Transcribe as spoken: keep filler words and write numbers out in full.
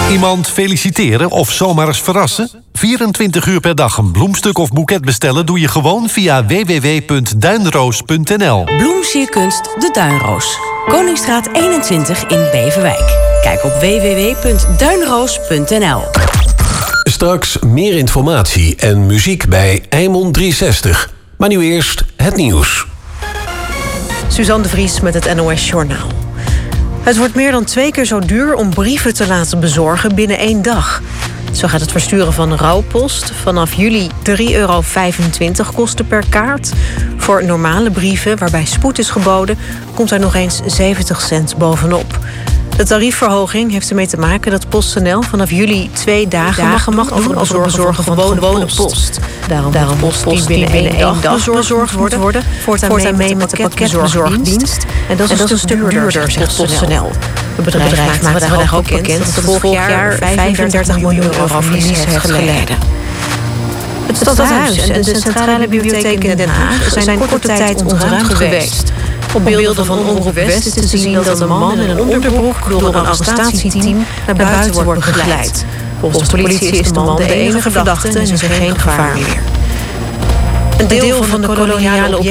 Iemand feliciteren of zomaar eens verrassen? vierentwintig uur per dag een bloemstuk of boeket bestellen doe je gewoon via w w w punt duinroos punt n l. Bloemsierkunst De Duinroos. Koningsstraat eenentwintig in Beverwijk. Kijk op w w w punt duinroos punt n l. Straks meer informatie en muziek bij Eimond driehonderdzestig. Maar nu eerst het nieuws. Suzanne de Vries met het N O S Journaal. Het wordt meer dan twee keer zo duur om brieven te laten bezorgen binnen één dag. Zo gaat het versturen van rouwpost vanaf juli drie euro vijfentwintig kosten per kaart. Voor normale brieven, waarbij spoed is geboden, komt er nog eens zeventig cent bovenop. De tariefverhoging heeft ermee te maken dat PostNL vanaf juli twee dagen, dagen mag doen over het bezorgen van gewone, gewone post. post. Daarom, Daarom moet post die binnen één dag, dag bezorgd wordt worden, voortaan mee, mee met de pakketbezorgdienst. En dat is, en dat is een stuk duurder, duurder zegt PostNL. Het bedrijf, bedrijf maakt vandaag ook bekend dat het vorig jaar vijfendertig miljoen euro verlies heeft geleden. Het Stadhuis en de Centrale Bibliotheek in Den Haag zijn korte tijd ontruimd geweest. Op beelden van Omroep West is te zien dat een man in een onderbroek door een arrestatieteam naar buiten wordt begeleid. Volgens de politie is de man de enige verdachte en is er geen gevaar meer. Een deel van de koloniale